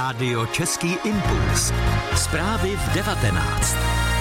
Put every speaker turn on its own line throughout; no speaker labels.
Rádio Český impuls. Zprávy v 19.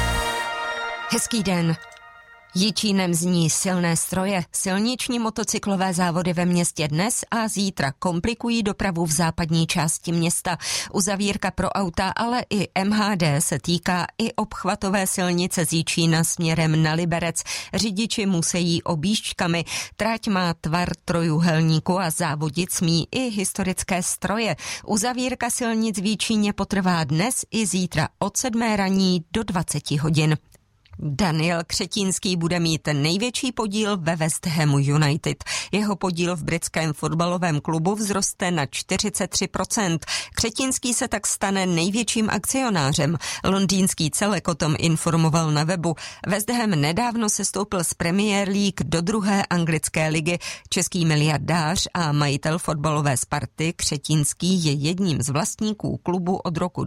Hezký den. Jičínem zní silné stroje. Silniční motocyklové závody ve městě dnes a zítra komplikují dopravu v západní části města. Uzavírka pro auta, ale i MHD se týká i obchvatové silnice z Jičína směrem na Liberec. Řidiči musejí objížďkami. Trať má tvar trojúhelníku a závodit smí i historické stroje. Uzavírka silnic v Jičíně potrvá dnes i zítra od 7 raní do 20 hodin. Daniel Křetínský bude mít největší podíl ve West Hamu United. Jeho podíl v britském fotbalovém klubu vzroste na 43%. Křetínský se tak stane největším akcionářem. Londýnský celek o tom informoval na webu. West Ham nedávno sestoupil z Premier League do druhé anglické ligy. Český miliardář a majitel fotbalové Sparty Křetínský je jedním z vlastníků klubu od roku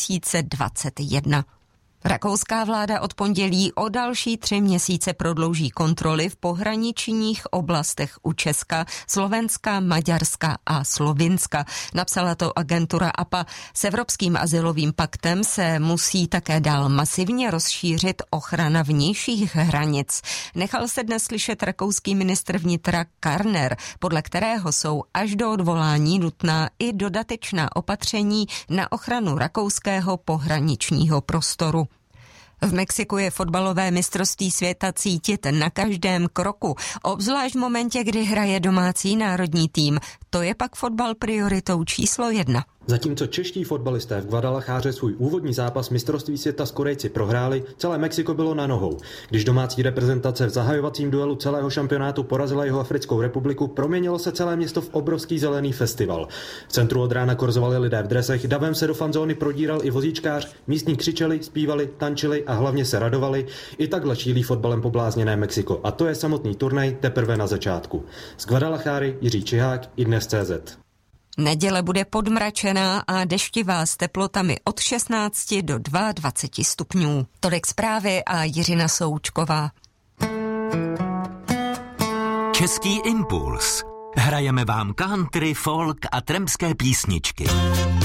2021. Rakouská vláda od pondělí o další 3 měsíce prodlouží kontroly v pohraničních oblastech u Česka, Slovenska, Maďarska a Slovinska. Napsala to agentura APA. S Evropským azylovým paktem se musí také dál masivně rozšířit ochrana vnějších hranic. Nechal se dnes slyšet rakouský ministr vnitra Karner, podle kterého jsou až do odvolání nutná i dodatečná opatření na ochranu rakouského pohraničního prostoru. V Mexiku je fotbalové mistrovství světa cítit na každém kroku, obzvlášť v momentě, kdy hraje domácí národní tým. To je pak fotbal prioritou číslo 1.
Zatímco čeští fotbalisté v Guadalajáře svůj úvodní zápas mistrovství světa s Korejci prohráli, celé Mexiko bylo na nohou. Když domácí reprezentace v zahajovacím duelu celého šampionátu porazila Jihoafrickou republiku, proměnilo se celé město v obrovský zelený festival. V centru od rána korzovali lidé v dresech, davem se do fanzóny prodíral i vozíčkář, místní křičeli, zpívali, tančili a hlavně se radovali. I takhle šílí fotbalem poblázněné Mexiko. A to je samotný turnaj teprve na začátku. Z Guadalajáry Jiří Čihák, iDnes.cz.
Neděle bude podmračená a deštivá s teplotami od 16 do 22 stupňů. Tolik zprávy a Jiřina Součková.
Český impuls. Hrajeme vám country, folk a trampské písničky.